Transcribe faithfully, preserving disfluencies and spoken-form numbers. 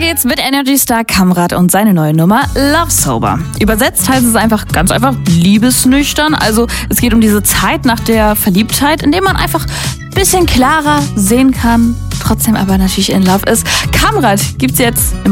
geht's mit Energy Star Kamrat und seine neue Nummer Love Sober. Übersetzt heißt es einfach ganz einfach liebesnüchtern. Also es geht um diese Zeit nach der Verliebtheit, in der man einfach ein bisschen klarer sehen kann, trotzdem aber natürlich in Love ist. Kamrat gibt's jetzt im